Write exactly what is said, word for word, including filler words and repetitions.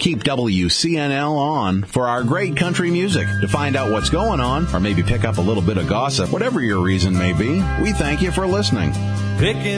Keep W C N L on for our great country music. To find out what's going on, or maybe pick up a little bit of gossip, whatever your reason may be, we thank you for listening. Picking